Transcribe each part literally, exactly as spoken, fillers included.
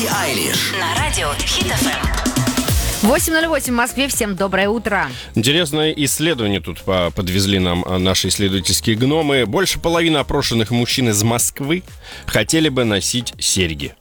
Билли Айлиш на радио Хит эф эм. восемь ноль восемь в Москве. Всем доброе утро. Интересное исследование тут подвезли нам наши исследовательские гномы. Больше половины опрошенных мужчин из Москвы хотели бы носить серьги.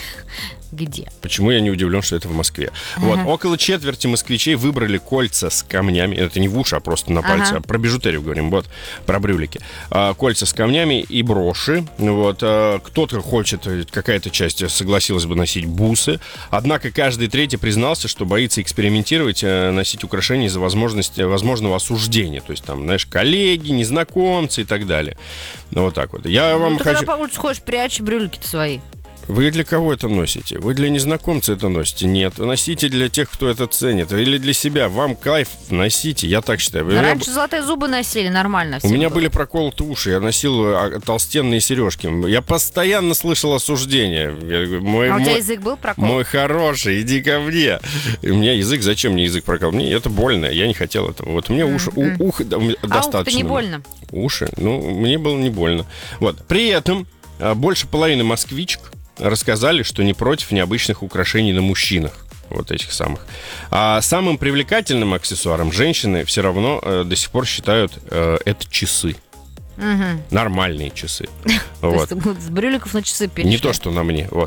Где? Почему я не удивлен, что это в Москве? Ага. Вот, около четверти москвичей выбрали кольца с камнями. Это не в уши, а просто на пальцы. Ага. Про бижутерию говорим, вот, про брюлики. А, кольца с камнями и броши. Вот, а, кто-то хочет, какая-то часть согласилась бы носить бусы. Однако каждый третий признался, что боится экспериментировать, носить украшения из-за возможности, возможного осуждения. То есть там, знаешь, коллеги, незнакомцы и так далее. Ну, вот так вот. Я вам ну, ты хочу... когда по улице ходишь, прячь брюлики-то свои. Вы для кого это носите? Вы для незнакомца это носите? Нет. Вы носите для тех, кто это ценит. Или для себя. Вам кайф, носите. Я так считаю. Вы... Раньше золотые зубы носили, нормально. У меня было. были проколоты уши. Я носил толстенные сережки. Я постоянно слышал осуждение. Мой, а у тебя мой, язык был прокол? Мой хороший, иди ко мне. И у меня язык, зачем мне язык прокол? Мне это больно. Я не хотел этого. Вот мне уши, mm-hmm. у, ухо а достаточно. А ухо-то не больно? Уши? Ну, мне было не больно. Вот. При этом больше половины москвичек рассказали, что не против необычных украшений на мужчинах, вот этих самых. А самым привлекательным аксессуаром женщины все равно э, до сих пор считают э, это часы. Угу. Нормальные часы. Вот. То есть с брюликов на часы перешли. Не то, что на мне. Вот.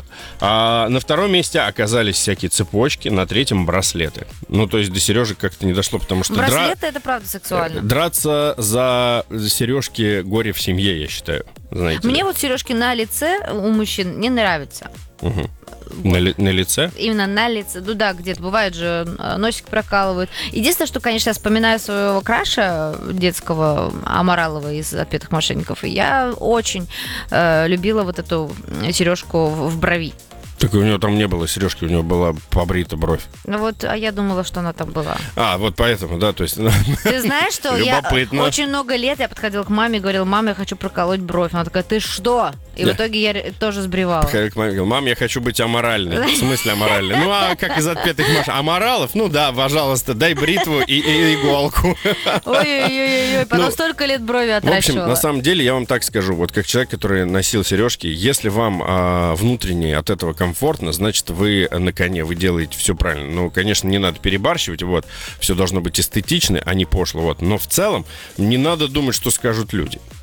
А на втором месте оказались всякие цепочки, на третьем браслеты. Ну, то есть до сережек как-то не дошло, потому что... Браслеты дра... это правда сексуально. Драться за сережки горе в семье, я считаю. Знаете. Мне вот сережки на лице у мужчин не нравятся. Угу. Вот. На, ли, на лице? Именно на лице. Ну да, где-то бывает же, носик прокалывают. Единственное, что, конечно, я вспоминаю своего краша детского, Аморалова из «Отпетых мошенников», и я очень э, любила вот эту сережку в, в брови. Так у него там не было сережки, у него была побрита бровь. Ну вот, а я думала, что она там была. А, вот поэтому, да, то есть... Ты знаешь, что я очень много лет я подходила к маме и говорила: мама, я хочу проколоть бровь. Она такая: ты что? И в итоге я тоже сбривала. Подходила к маме и говорила: мам, я хочу быть аморальной. В смысле аморальной? Ну, а как из «Отпетых мошенников»? Аморалов? Ну да, пожалуйста, дай бритву и, и иголку. Ой-ой-ой, потом ну, столько лет брови отращивала. В общем, на самом деле, я вам так скажу, вот как человек, который носил сережки, если вам а, внутренне от этого комфортно, комфортно, значит, вы на коне, вы делаете все правильно. Ну, конечно, не надо перебарщивать, вот, все должно быть эстетично, а не пошло, вот. Но в целом не надо думать, что скажут люди.